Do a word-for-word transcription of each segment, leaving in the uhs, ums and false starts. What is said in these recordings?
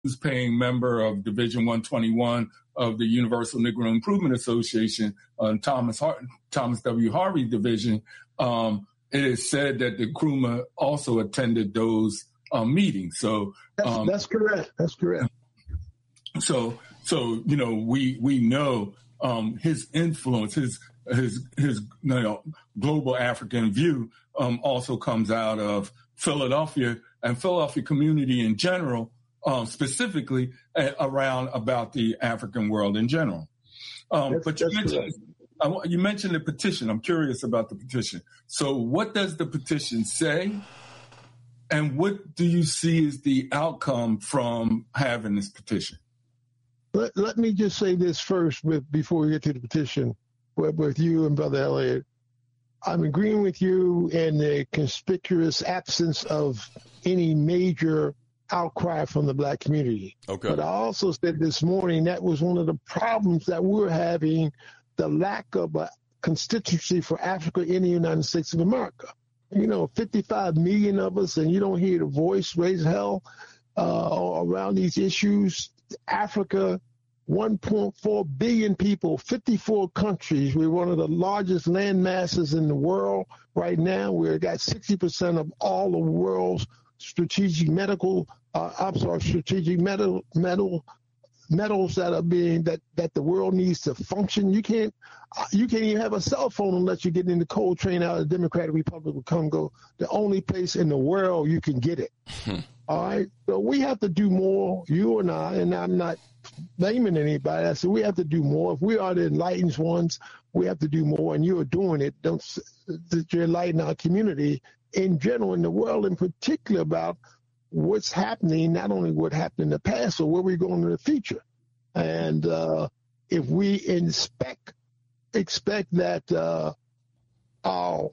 paying member of Division one twenty-one of the Universal Negro Improvement Association, uh, Thomas Har- Thomas W. Harvey Division, um, it is said that the Nkrumah also attended those uh, meetings. So um, that's, that's correct. That's correct. So, so you know, we we know um, his influence, his his his you know global African view um, also comes out of Philadelphia and Philadelphia community in general. Um, specifically uh, around about the African world in general. Um, that's, but you that's mentioned, I, you mentioned the petition. I'm curious about the petition. So what does the petition say? And what do you see as the outcome from having this petition? Let, let me just say this first with, before we get to the petition with, with you and Brother Elliott. I'm agreeing with you in the conspicuous absence of any major outcry from the black community. Okay. But I also said this morning that was one of the problems that we're having, the lack of a constituency for Africa in the United States of America. You know, fifty-five million of us, and you don't hear the voice raise hell uh, around these issues. Africa, one point four billion people, fifty-four countries. We're one of the largest land masses in the world right now. We've got sixty percent of all the world's strategic medical, uh, I'm sorry, strategic metal, metal, metals that are being, that, that the world needs to function. You can't, you can't even have a cell phone unless you get in the coal train out of the Democratic Republic of Congo, the only place in the world you can get it. All right. So we have to do more, you and I, and I'm not blaming anybody. I said we have to do more. If we are the enlightened ones, we have to do more, and you're doing it. Don't, that you're enlightening our community in general, in the world in particular, about what's happening, not only what happened in the past, but where we're going in the future. And uh, if we inspect, expect that uh, our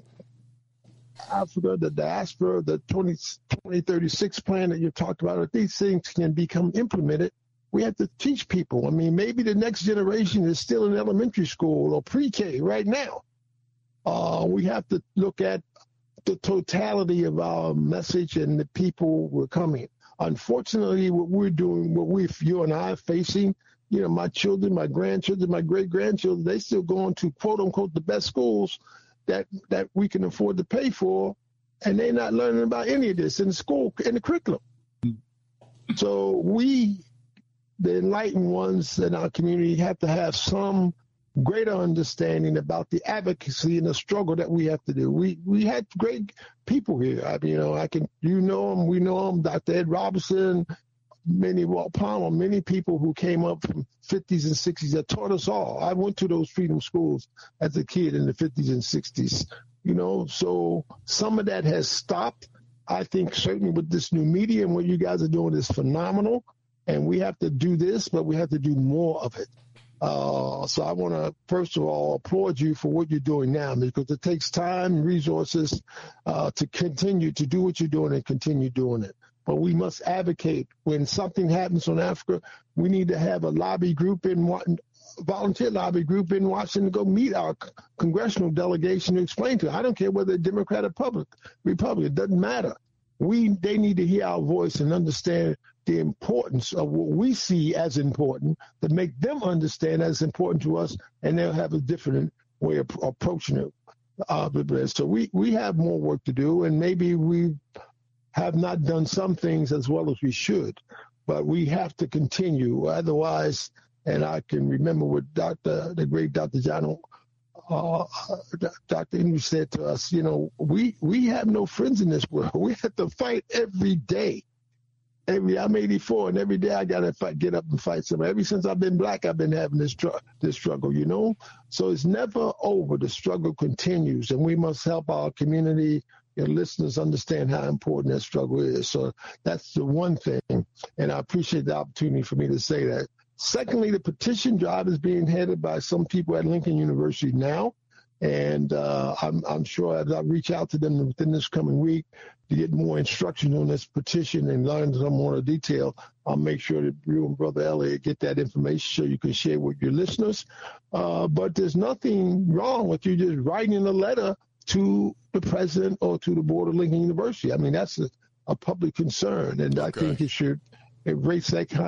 Africa, the diaspora, the twenty thirty-six plan that you talked about, if these things can become implemented, we have to teach people. I mean, maybe the next generation is still in elementary school or pre-K right now. Uh, we have to look at the totality of our message and the people who are coming. Unfortunately, what we're doing, what we, you and I are facing, you know, my children, my grandchildren, my great-grandchildren, they still going to, quote unquote, the best schools that, that we can afford to pay for, and they're not learning about any of this in the school, in the curriculum. So we, the enlightened ones in our community, have to have some greater understanding about the advocacy and the struggle that we have to do. We we had great people here. I mean, you know, I can, you know them, we know them, Doctor Ed Robinson, many, Walt Palmer, many people who came up from fifties and sixties that taught us all. I went to those freedom schools as a kid in the fifties and sixties, you know, so some of that has stopped. I think certainly with this new media and what you guys are doing is phenomenal, and we have to do this, but we have to do more of it. Uh, so I want to, first of all, applaud you for what you're doing now, because it takes time and resources uh, to continue to do what you're doing and continue doing it. But we must advocate. When something happens on Africa, we need to have a lobby group in volunteer lobby group in Washington to go meet our congressional delegation to explain to them. I don't care whether they're Democrat or Republic, Republic, it doesn't matter. We, they need to hear our voice and understand the importance of what we see as important, to make them understand as important to us, and they'll have a different way of approaching it. Uh, so we, we have more work to do, and maybe we have not done some things as well as we should, but we have to continue. Otherwise, and I can remember what Doctor the great Doctor John Uh, Doctor English said to us, you know, we, we have no friends in this world. We have to fight every day. Every, I'm eighty-four, and every day I got to fight, get up and fight somebody. Ever since I've been black, I've been having this, tr- this struggle, you know? So it's never over. The struggle continues, and we must help our community and listeners understand how important that struggle is. So that's the one thing, and I appreciate the opportunity for me to say that. Secondly, the petition drive is being headed by some people at Lincoln University now, and uh, I'm, I'm sure as I reach out to them within this coming week to get more instruction on this petition and learn some more detail, I'll make sure that you and Brother Elliott get that information so you can share with your listeners. Uh, but there's nothing wrong with you just writing a letter to the president or to the board of Lincoln University. I mean, that's a, a public concern, and okay. I think it should race